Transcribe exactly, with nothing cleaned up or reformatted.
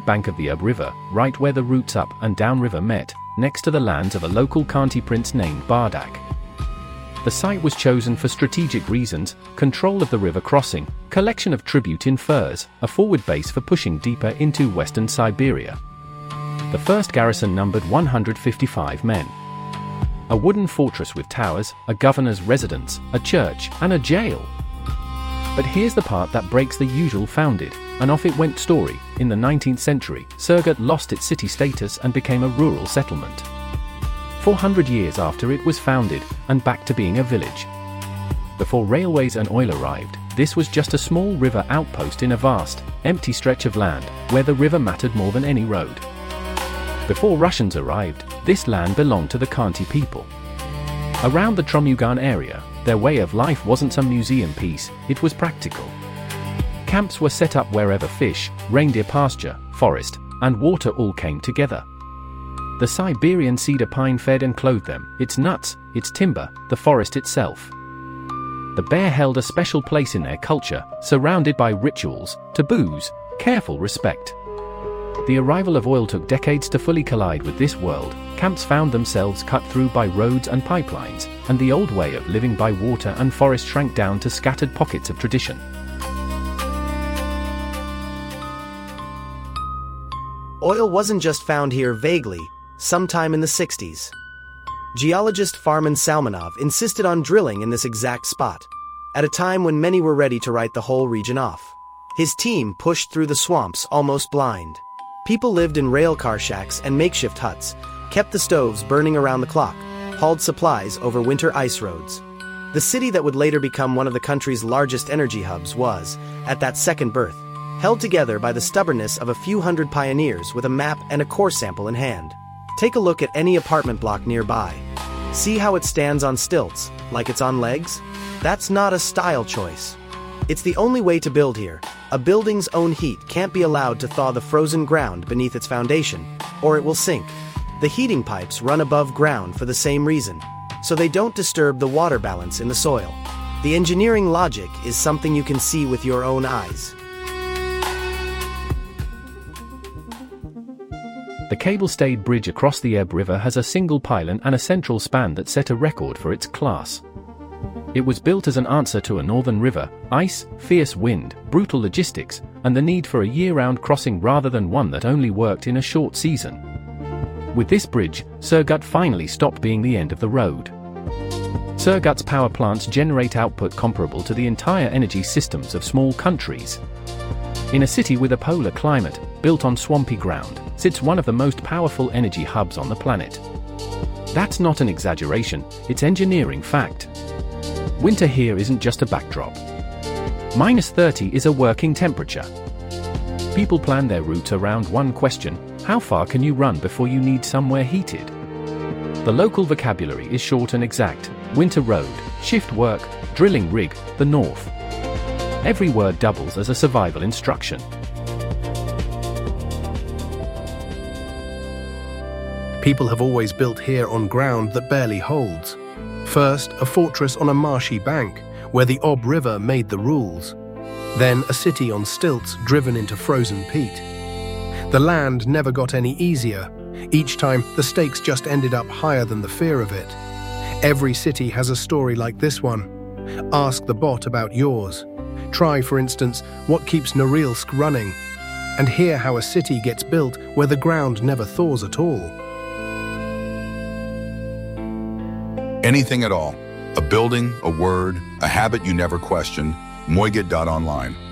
bank of the Ob River, right where the routes up and down river met, next to the lands of a local Khanty prince named Bardak. The site was chosen for strategic reasons: control of the river crossing, collection of tribute in furs, a forward base for pushing deeper into western Siberia. The first garrison numbered one hundred fifty-five men. A wooden fortress with towers, a governor's residence, a church, and a jail. But here's the part that breaks the usual founded, and off-it-went story. In the nineteenth century, Surgut lost its city status and became a rural settlement. four hundred years after it was founded, and back to being a village. Before railways and oil arrived, this was just a small river outpost in a vast, empty stretch of land, where the river mattered more than any road. Before Russians arrived, this land belonged to the Khanty people. Around the Tromugan area, their way of life wasn't some museum piece, it was practical. Camps were set up wherever fish, reindeer pasture, forest, and water all came together. The Siberian cedar pine fed and clothed them, its nuts, its timber, the forest itself. The bear held a special place in their culture, surrounded by rituals, taboos, careful respect. The arrival of oil took decades to fully collide with this world. Camps found themselves cut through by roads and pipelines, and the old way of living by water and forest shrank down to scattered pockets of tradition. Oil wasn't just found here vaguely. Sometime in the sixties, geologist Farman Salmanov insisted on drilling in this exact spot, at a time when many were ready to write the whole region off. His team pushed through the swamps almost blind. People lived in railcar shacks and makeshift huts, kept the stoves burning around the clock, hauled supplies over winter ice roads. The city that would later become one of the country's largest energy hubs was, at that second birth, held together by the stubbornness of a few hundred pioneers with a map and a core sample in hand. Take a look at any apartment block nearby. See how it stands on stilts, like it's on legs? That's not a style choice. It's the only way to build here. A building's own heat can't be allowed to thaw the frozen ground beneath its foundation, or it will sink. The heating pipes run above ground for the same reason, so they don't disturb the water balance in the soil. The engineering logic is something you can see with your own eyes. The cable-stayed bridge across the Ob River has a single pylon and a central span that set a record for its class. It was built as an answer to a northern river, ice, fierce wind, brutal logistics, and the need for a year-round crossing rather than one that only worked in a short season. With this bridge, Surgut finally stopped being the end of the road. Surgut's power plants generate output comparable to the entire energy systems of small countries. In a city with a polar climate, built on swampy ground, sits one of the most powerful energy hubs on the planet. That's not an exaggeration, it's engineering fact. Winter here isn't just a backdrop. minus thirty is a working temperature. People plan their routes around one question: how far can you run before you need somewhere heated? The local vocabulary is short and exact: winter road, shift work, drilling rig, the north. Every word doubles as a survival instruction. People have always built here on ground that barely holds. First, a fortress on a marshy bank, where the Ob River made the rules. Then a city on stilts driven into frozen peat. The land never got any easier. Each time, the stakes just ended up higher than the fear of it. Every city has a story like this one. Ask the bot about yours. Try, for instance, what keeps Norilsk running, and hear how a city gets built where the ground never thaws at all. Anything at all. A building, a word, a habit you never questioned. Moigit dot online.